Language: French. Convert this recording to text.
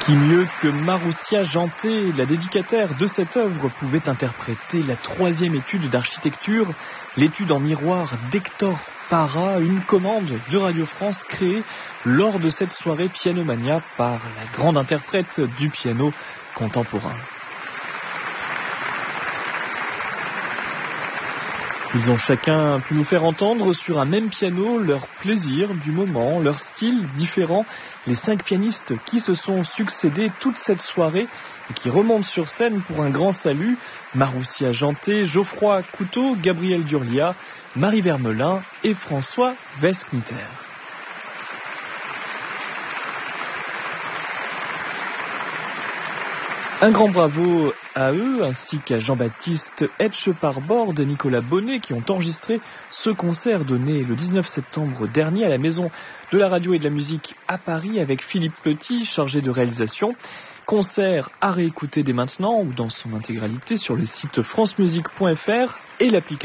Qui mieux que Marussia Jeantet, la dédicataire de cette œuvre, pouvait interpréter la 3e étude d'architecture, l'étude en miroir d'Hector Parra, une commande de Radio France créée lors de cette soirée Pianomania par la grande interprète du piano contemporain. Ils ont chacun pu nous faire entendre sur un même piano leur plaisir du moment, leur style différent. Les 5 pianistes qui se sont succédés toute cette soirée et qui remontent sur scène pour un grand salut. Marussia Jeantet, Geoffroy Couteau, Gabriel Durlia, Marie Vermelin et François Westknitter. Un grand bravo à eux, ainsi qu'à Jean-Baptiste Etcheparbord et Nicolas Bonnet qui ont enregistré ce concert donné le 19 septembre dernier à la Maison de la Radio et de la Musique à Paris avec Philippe Petit, chargé de réalisation. Concert à réécouter dès maintenant ou dans son intégralité sur le site francemusique.fr et l'application